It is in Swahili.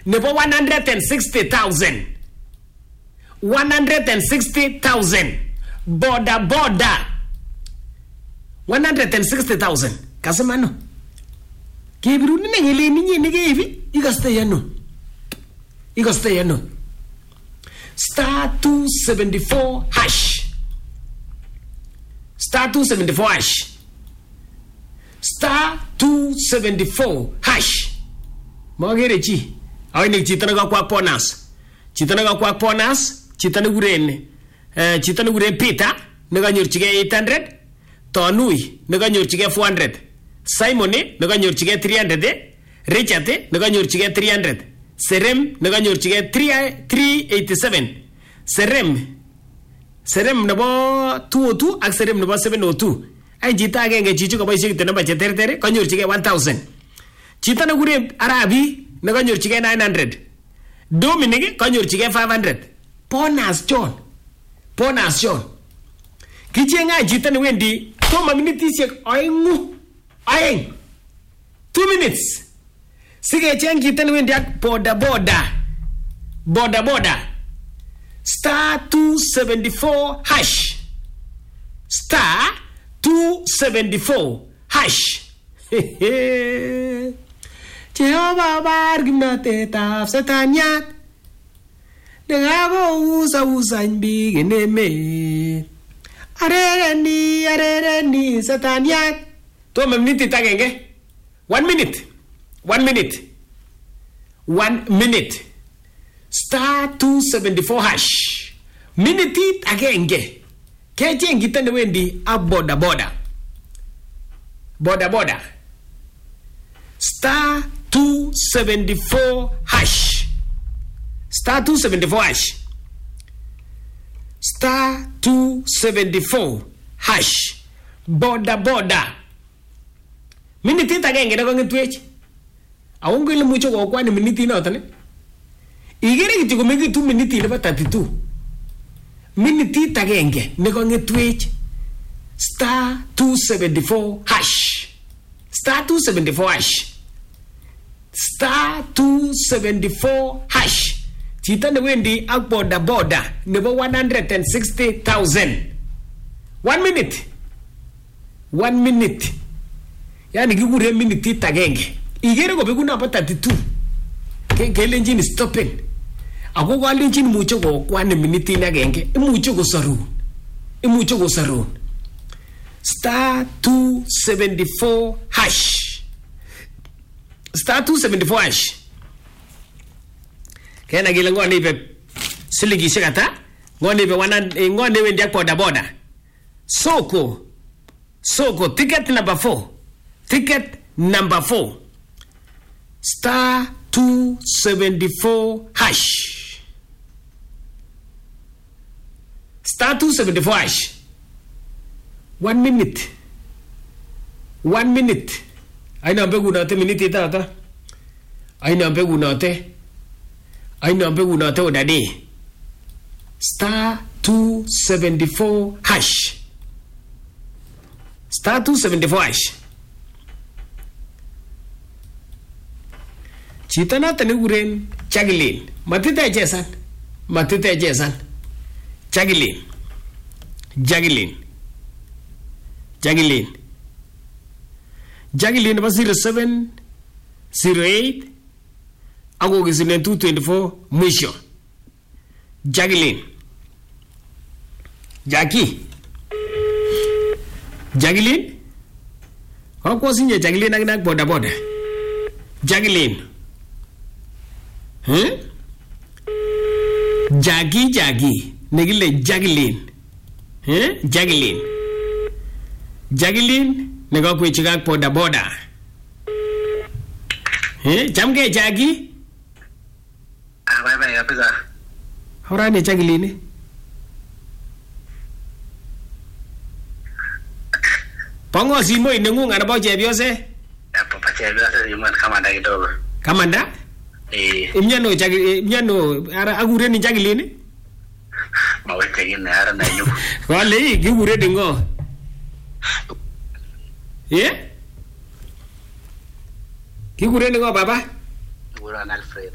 nebo 160,000. 160,000 boda 160,000 kasema no kibiru ni ngile ni nige hivi igaste yano star 274 hash star 274 hash magere chi awini chitana ga kwa bonus chitana gure Peter neganyorchige 800 Tonui neganyorchige 400 Simon neganyorchige 300 Richard neganyorchige 300 Serem neganyorchige 387 Serem nebo 202 ak Serem nebo 702 ai jita agenge chichu ko boisie kit namba chetertere kanyorchige 1000 chitana gure Arabi neganyorchige 900 Dominic kanyorchige 500 bonus John kichenga jita ne wendi toma minitisiek aengu 2 minutes sige cheng jita ne wendi ak boda star 274 hash star 274 hash Jehova bar gimnatetab Sataniat Dengago usa big enemy Arereni Sataniat to minute tagenge 1 minute star 274 hash minute agenge keje ngitane wendi aboda boda star 274 hash star 274 hash boda minute tagenge na ngitwech awongo ile mucho ko kwani minute noto ne igere kitiko megi 2 minute ile 32 minute tagenge ne ko ngitwech star 274 hash star 274 hash chita ne wendi ak boda nebo 160,000 1 minute yani gigure minute tagenge igere ko beguna pa 32 kelenjin stopping ako galenjin mucho ko kwane minute agenge imuche ko sarun star 274 hash star 274 hash kena gile ngone be siligi shikata ngone be ngone wendi ak boda soko ticket number 4 star 274 hash star 274 hash 1 minute aina mbegu nate minute tata aina mbegu nate odade star 274 hash star 274 hash chitana tani guren Jacqueline matite jesan Jacqueline was 0708 ago gisine 224 mwisho Jacqueline kwa sinye Jacqueline ak boda Jacqueline Jackie negile Jacqueline Jacqueline nega kuichika boda chamge Jackie bye apeza horane Jacqueline pongo simo inengung anabo chebyose papa chebyose yuman kamanda kidogo kamanda imnyano Jacqueline imnyano ara agure ni Jacqueline mawete gine ara na yu wale gigure dingo gigure dingo baba gura Alfred